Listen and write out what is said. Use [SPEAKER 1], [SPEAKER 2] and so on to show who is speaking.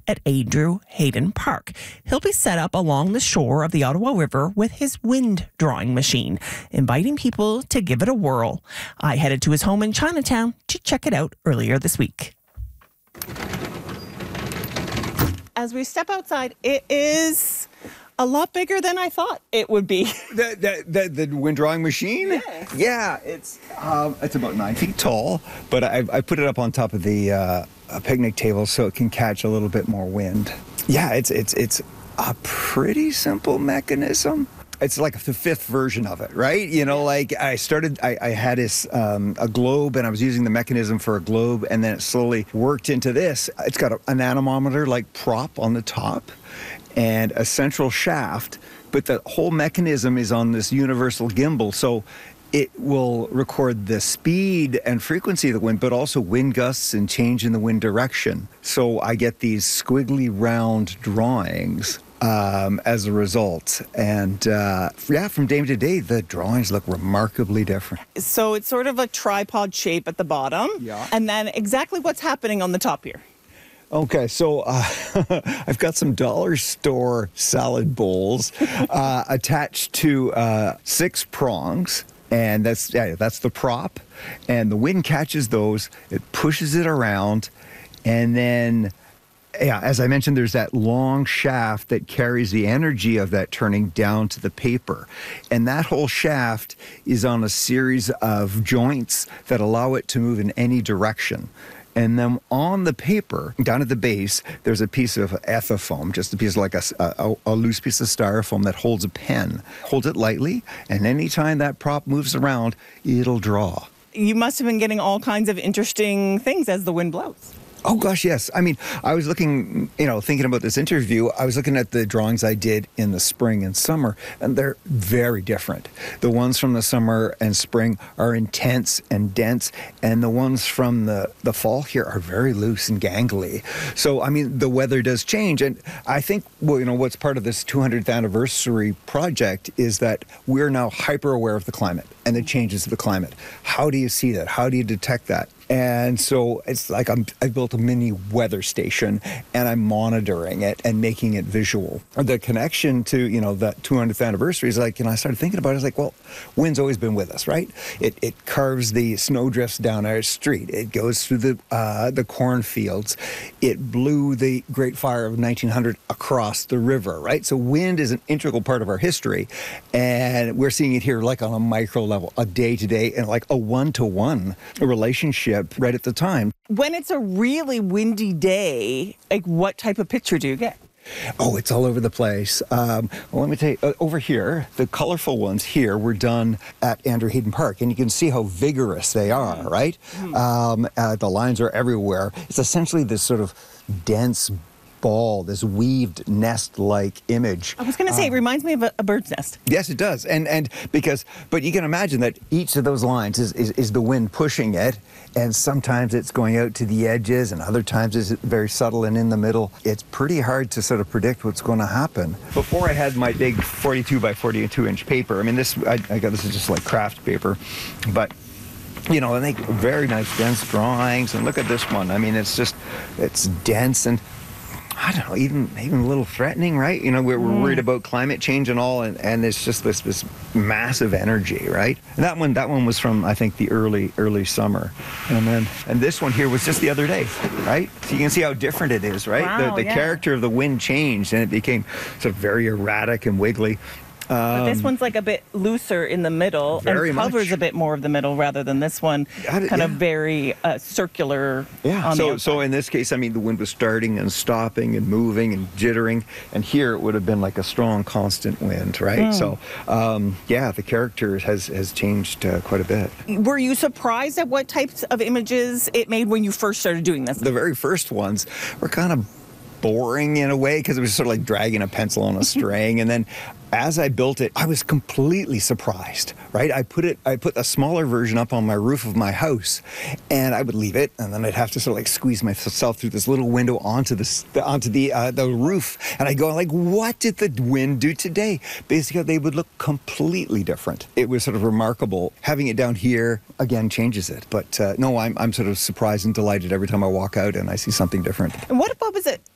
[SPEAKER 1] at Andrew Hayden Park. He'll be set up along the shore of the Ottawa River with his wind drawing machine, inviting people to give it a whirl. I headed to his home in Chinatown to check it out earlier this week. As we step outside, it is a lot bigger than I thought it would be.
[SPEAKER 2] The wind drawing machine?
[SPEAKER 1] Yes.
[SPEAKER 2] Yeah, it's about 9 feet tall, but I put it up on top of the a picnic table so it can catch a little bit more wind. Yeah, it's a pretty simple mechanism. It's like the fifth version of it, right? You know, like I had this a globe, and I was using the mechanism for a globe, and then it slowly worked into this. It's got an anemometer like prop on the top and a central shaft, but the whole mechanism is on this universal gimbal. So it will record the speed and frequency of the wind, but also wind gusts and change in the wind direction. So I get these squiggly round drawings as a result. And from day to day, the drawings look remarkably different.
[SPEAKER 1] So it's sort of a tripod shape at the bottom.
[SPEAKER 2] Yeah.
[SPEAKER 1] And then exactly what's happening on the top here?
[SPEAKER 2] Okay, so I've got some dollar store salad bowls attached to 6 prongs. And that's the prop, and the wind catches those, it pushes it around, and then, as I mentioned, there's that long shaft that carries the energy of that turning down to the paper. And that whole shaft is on a series of joints that allow it to move in any direction. And then on the paper, down at the base, there's a piece of ethafoam, just a piece like a loose piece of styrofoam that holds a pen. Hold it lightly, and anytime that prop moves around, it'll draw.
[SPEAKER 1] You must have been getting all kinds of interesting things as the wind blows.
[SPEAKER 2] Oh, gosh, yes. I mean, I was looking, thinking about this interview, I was looking at the drawings I did in the spring and summer, and they're very different. The ones from the summer and spring are intense and dense, and the ones from the fall here are very loose and gangly. So, I mean, the weather does change, and I think, what's part of this 200th anniversary project is that we're now hyper aware of the climate and the changes of the climate. How do you see that? How do you detect that? And so it's like I built a mini weather station, and I'm monitoring it and making it visual. The connection to, that 200th anniversary is like, I started thinking about it. I was like, well, wind's always been with us, right? It carves the snowdrifts down our street. It goes through the cornfields. It blew the Great Fire of 1900 across the river, right? So wind is an integral part of our history, and we're seeing it here like on a micro level, a day-to-day, and like a one-to-one relationship right at the time.
[SPEAKER 1] When it's a really windy day, like what type of picture do you get?
[SPEAKER 2] Oh, it's all over the place. Well, let me tell you, over here, the colorful ones here were done at Andrew Hayden Park, and you can see how vigorous they are, right? The lines are everywhere. It's essentially this sort of dense ball, this weaved nest-like image.
[SPEAKER 1] I was going to say, it reminds me of a bird's nest.
[SPEAKER 2] Yes, it does. But you can imagine that each of those lines is the wind pushing it, and sometimes it's going out to the edges, and other times it's very subtle and in the middle. It's pretty hard to sort of predict what's going to happen. Before I had my big 42 by 42 inch paper, I mean, this is just like craft paper, but they make very nice dense drawings, and look at this one. I mean, it's dense and I don't know, even a little threatening, right? We're worried about climate change and all, and it's just this massive energy, right? And that one was from, I think, the early summer, and this one here was just the other day, right? So you can see how different it is, right?
[SPEAKER 1] Wow,
[SPEAKER 2] the character of the wind changed, and it became sort of very erratic and wiggly.
[SPEAKER 1] But this one's like a bit looser in the middle and covers a bit more of the middle rather than this one, kind of very circular.
[SPEAKER 2] Yeah. So in this case, I mean, the wind was starting and stopping and moving and jittering, and here it would have been like a strong, constant wind, right? So, the character has changed quite a bit.
[SPEAKER 1] Were you surprised at what types of images it made when you first started doing this?
[SPEAKER 2] The very first ones were kind of boring in a way because it was sort of like dragging a pencil on a string, and then as I built it, I was completely surprised, right? I put a smaller version up on my roof of my house, and I would leave it, and then I'd have to sort of like squeeze myself through this little window onto the roof, and I'd go like, what did the wind do today? Basically, they would look completely different. It was sort of remarkable. Having it down here, again, changes it. But no, I'm sort of surprised and delighted every time I walk out and I see something different.
[SPEAKER 1] And what was it